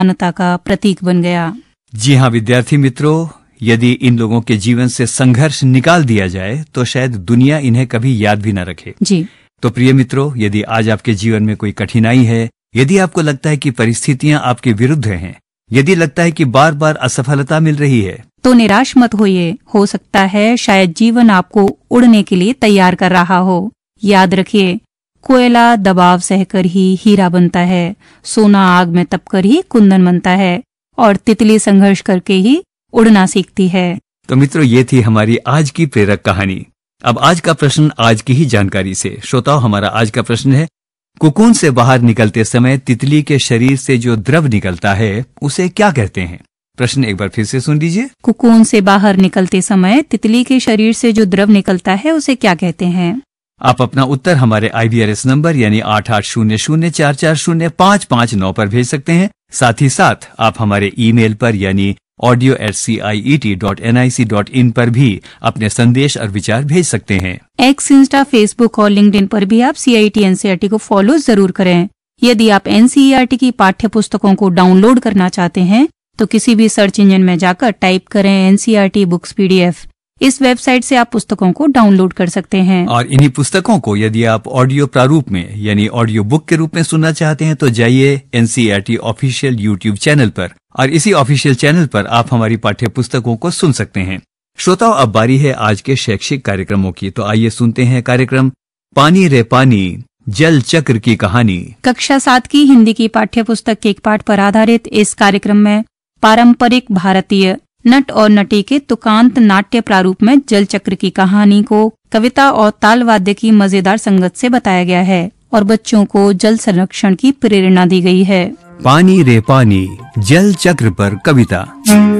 मानवता का प्रतीक बन गया। जी हाँ विद्यार्थी मित्रों, यदि इन लोगों के जीवन से संघर्ष निकाल दिया जाए तो शायद दुनिया इन्हें कभी याद भी न रखे। जी। तो प्रिय मित्रों, यदि आज आपके जीवन में कोई कठिनाई है, यदि आपको लगता है कि परिस्थितियां आपके विरुद्ध हैं, यदि लगता है कि बार बार असफलता मिल रही है, तो निराश मत होइए। हो सकता है शायद जीवन आपको उड़ने के लिए तैयार कर रहा हो। याद रखिए, कोयला दबाव सहकर ही हीरा बनता है, सोना आग में तपकर ही कुंदन बनता है, और तितली संघर्ष करके ही उड़ना सीखती है। तो मित्रों, ये थी हमारी आज की प्रेरक कहानी। अब आज का प्रश्न आज की ही जानकारी से। श्रोताओ, हमारा आज का प्रश्न है, कोकून से बाहर निकलते समय तितली के शरीर से जो द्रव निकलता है उसे क्या कहते हैं? प्रश्न एक बार फिर से सुन लीजिए। कोकून से बाहर निकलते समय तितली के शरीर से जो द्रव निकलता है उसे क्या कहते हैं? आप अपना उत्तर हमारे IVRS नंबर यानी 8800440559 पर भेज सकते हैं। साथ ही साथ आप हमारे ईमेल पर यानी audio@ciet.nic.in पर भी अपने संदेश और विचार भेज सकते हैं। एक्स, इंस्टा, फेसबुक और लिंक्डइन पर भी आप CIET NCERT को फॉलो जरूर करें। यदि आप NCERT की पाठ्य पुस्तकों को डाउनलोड करना चाहते हैं तो किसी भी सर्च इंजन में जाकर टाइप करें NCERT बुक्स PDF। इस वेबसाइट से आप पुस्तकों को डाउनलोड कर सकते हैं। और इन्हीं पुस्तकों को यदि आप ऑडियो प्रारूप में यानी ऑडियो बुक के रूप में सुनना चाहते हैं तो जाइए NCERT ऑफिशियल YouTube चैनल पर, और इसी ऑफिशियल चैनल पर आप हमारी पाठ्य पुस्तकों को सुन सकते हैं। श्रोताओं, अब बारी है आज के शैक्षिक कार्यक्रमों की। तो आइए सुनते हैं कार्यक्रम पानी रे पानी, जल चक्र की कहानी। कक्षा 7 की हिंदी की पाठ्य पुस्तक के एक पाठ पर आधारित इस कार्यक्रम में पारंपरिक भारतीय नट और नटी के तुकांत नाट्य प्रारूप में जल चक्र की कहानी को कविता और ताल वाद्य की मजेदार संगत से बताया गया है और बच्चों को जल संरक्षण की प्रेरणा दी गई है। पानी रे पानी, जल चक्र पर कविता।